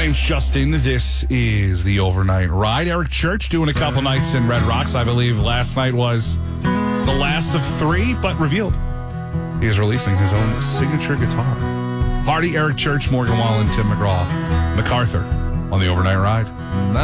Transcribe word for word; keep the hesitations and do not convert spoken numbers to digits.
name's Justin. This is the Overnight Ride. Eric Church doing a couple nights in Red Rocks. I believe last night was the last of three, but revealed he is releasing his own signature guitar. Hardy, Eric Church, Morgan Wallen, Tim McGraw, MacArthur on the Overnight Ride.